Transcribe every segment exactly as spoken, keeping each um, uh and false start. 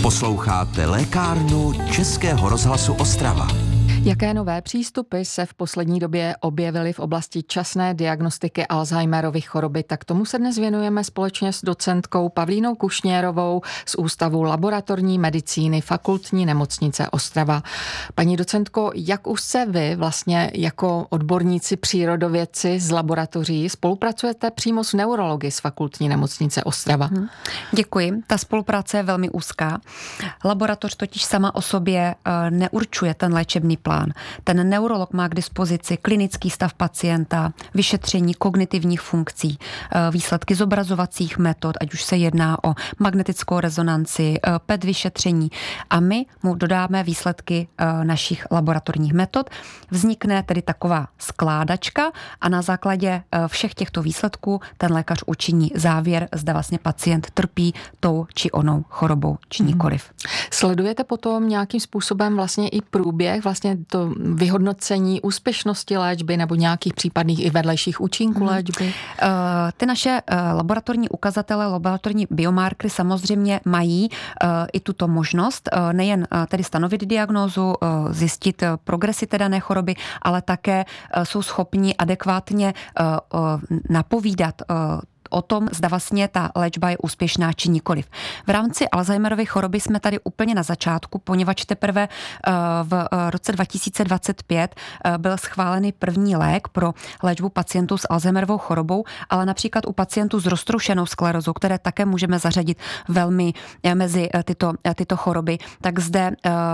Posloucháte lékárnu Českého rozhlasu Ostrava. Jaké nové přístupy se v poslední době objevily v oblasti časné diagnostiky Alzheimerovy choroby, tak tomu se dnes věnujeme společně s docentkou Pavlínou Kušněrovou z Ústavu laboratorní medicíny Fakultní nemocnice Ostrava. Paní docentko, jak už se vy vlastně jako odborníci přírodovědci z laboratoří spolupracujete přímo s neurology z Fakultní nemocnice Ostrava? Hmm. Děkuji. Ta spolupráce je velmi úzká. Laboratoř totiž sama o sobě neurčuje ten léčebný plán. Ten neurolog má k dispozici klinický stav pacienta, vyšetření kognitivních funkcí, výsledky zobrazovacích metod, ať už se jedná o magnetickou rezonanci, P E T vyšetření, a my mu dodáme výsledky našich laboratorních metod. Vznikne tedy taková skládačka a na základě všech těchto výsledků ten lékař učiní závěr, zda vlastně pacient trpí tou či onou chorobou, či nikoliv. Sledujete potom nějakým způsobem vlastně i průběh, vlastně to vyhodnocení úspěšnosti léčby nebo nějakých případných i vedlejších účinků hmm. léčby? Uh, ty naše uh, laboratorní ukazatele, laboratorní biomarkery samozřejmě mají uh, i tuto možnost, uh, nejen uh, tedy stanovit diagnózu, uh, zjistit uh, progresi té dané choroby, ale také uh, jsou schopni adekvátně uh, uh, napovídat uh, o tom, zda vlastně ta léčba je úspěšná či nikoliv. V rámci Alzheimerovy choroby jsme tady úplně na začátku, poněvadž teprve v roce dva tisíce dvacet pět byl schválený první lék pro léčbu pacientů s Alzheimerovou chorobou, ale například u pacientů s roztroušenou sklerózou, které také můžeme zařadit velmi mezi tyto, tyto choroby, tak zde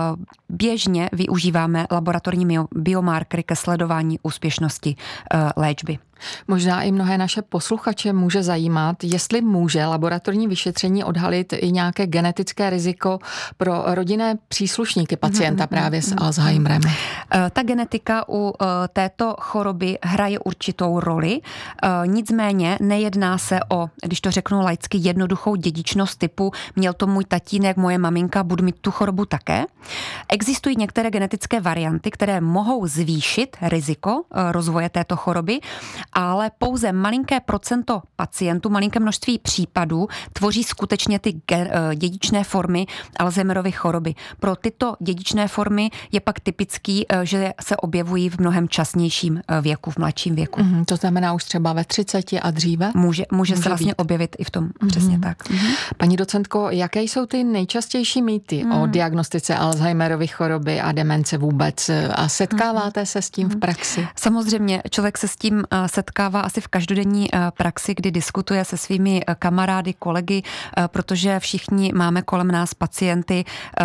běžně využíváme laboratorní biomarkery ke sledování úspěšnosti léčby. Možná i mnohé naše posluchače může zajímat, jestli může laboratorní vyšetření odhalit i nějaké genetické riziko pro rodinné příslušníky pacienta právě s Alzheimerem. Ta genetika u této choroby hraje určitou roli, nicméně nejedná se o, když to řeknu laicky, jednoduchou dědičnost typu měl to můj tatínek, moje maminka, budu mít tu chorobu také. Existují některé genetické varianty, které mohou zvýšit riziko rozvoje této choroby, ale pouze malinké procento pacientů, malinké množství případů tvoří skutečně ty dědičné formy Alzheimerovy choroby. Pro tyto dědičné formy je pak typický, že se objevují v mnohem časnějším věku, v mladším věku. Mm, to znamená už třeba ve třiceti a dříve? Může, může, může se vlastně být. objevit i v tom, mm. přesně tak. Mm. Paní docentko, jaké jsou ty nejčastější mýty mm. o diagnostice Alzheimerovy choroby a demence vůbec? A setkáváte mm. se s tím v praxi? Samozřejmě, člověk se s tím setkává asi v každodenní praxi, kdy diskutuje se svými kamarády, kolegy, protože všichni máme kolem nás pacienty,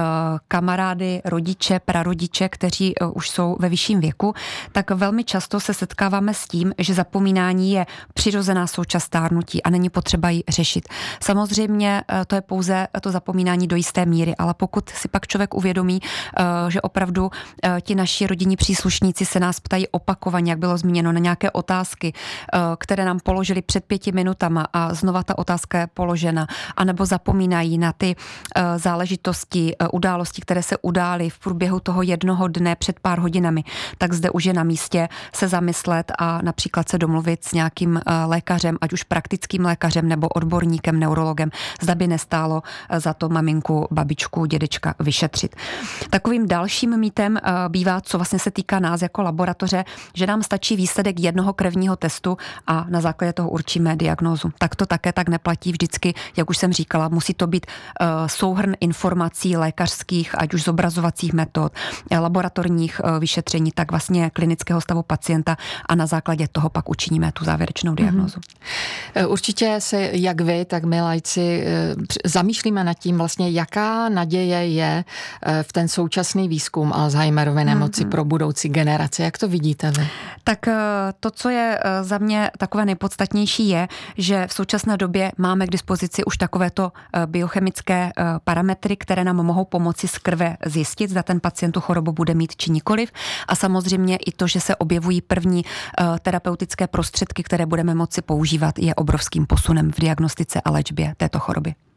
kamarády, rodiče, prarodiče, kteří už jsou ve vyšším věku, tak velmi často se setkáváme s tím, že zapomínání je přirozená součást stárnutí a není potřeba ji řešit. Samozřejmě to je pouze to zapomínání do jisté míry, ale pokud si pak člověk uvědomí, že opravdu ti naši rodinní příslušníci se nás ptají opakovaně, jak bylo zmíněno, na nějaké otázky, které nám položili před pěti minutama a znova ta otázka je položena, anebo zapomínají na ty záležitosti, události, které se udály v průběhu toho jednoho dne před pár hodinami, tak zde už je na místě se zamyslet a například se domluvit s nějakým lékařem, ať už praktickým lékařem nebo odborníkem, neurologem, zda by nestálo za to maminku, babičku, dědečka vyšetřit. Takovým dalším mýtem bývá, co vlastně se týká nás jako laboratoře, že nám stačí výsledek jednoho krevního testu a na základě toho určíme diagnózu. Tak to také tak neplatí vždycky, jak už jsem říkala, musí to být uh, souhrn informací lékařských, ať už zobrazovacích metod, laboratorních uh, vyšetření, tak vlastně klinického stavu pacienta a na základě toho pak učiníme tu závěrečnou diagnózu. Mm-hmm. Určitě se jak vy, tak my laici zamýšlíme nad tím vlastně, jaká naděje je v ten současný výzkum Alzheimerovy nemoci mm-hmm. pro budoucí generace. Jak to vidíte vy? Tak to, co je za mě takové nejpodstatnější, je, že v současné době máme k dispozici už takovéto biochemické parametry, které nám mohou pomoci z krve zjistit, zda ten pacient tu chorobu bude mít či nikoliv. A samozřejmě i to, že se objevují první terapeutické prostředky, které budeme moci používat, je obrovským posunem v diagnostice a léčbě této choroby.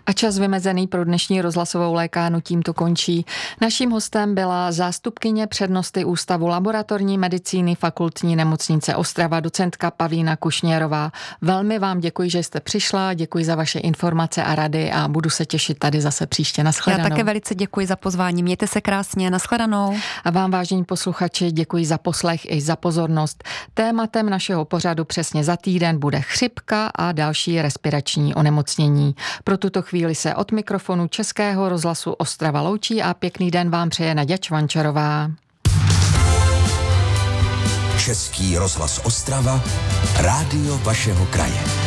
A čas vymezený pro dnešní rozhlasovou lékárnu tímto končí. Naším hostem byla zástupkyně přednosty Ústavu laboratorní medicíny Fakultní nemocnice Ostrava, docentka Pavlína Kušněrová. Velmi vám děkuji, že jste přišla, děkuji za vaše informace a rady a budu se těšit tady zase příště. Nashledanou. Já také velice děkuji za pozvání. Mějte se krásně. Nashledanou. A vám, vážení posluchači, děkuji za poslech i za pozornost. Tématem našeho pořadu přesně za týden bude chřipka a další respirační onemocnění. Pro tuto chvíli se od mikrofonu Českého rozhlasu Ostrava loučí a pěkný den vám přeje Naďa Čvančarová. Český rozhlas Ostrava, rádio vašeho kraje.